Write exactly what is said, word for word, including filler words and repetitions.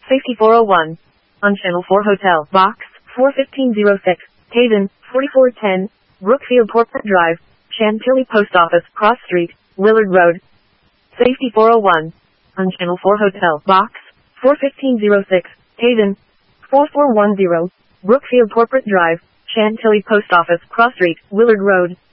Safety four oh one. On Channel four Hotel. Box four fifteen oh six. Hayden, forty-four ten. Brookfield Corporate Drive. Chantilly Post Office. Cross Street. Willard Road. Safety four oh one. On Channel four Hotel. Box four fifteen oh six. Hayden, forty-four ten. Brookfield Corporate Drive. Chantilly Post Office. Cross Street. Willard Road.